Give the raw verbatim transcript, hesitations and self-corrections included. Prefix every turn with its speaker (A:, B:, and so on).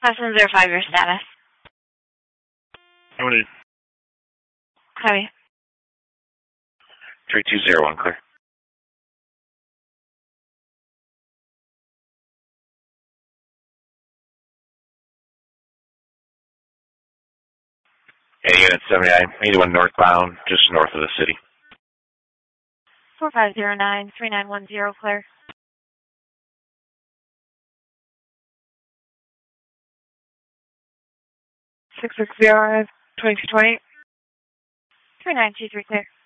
A: Austin zero five, your status.
B: How many?
A: Heavy.
B: three two zero one, clear. Yeah, unit seventy-nine, eighty-one northbound, just north of the city.
A: four five zero nine, three nine one zero, clear.
C: six six zero, twenty-two twenty.
A: three nine two three, clear.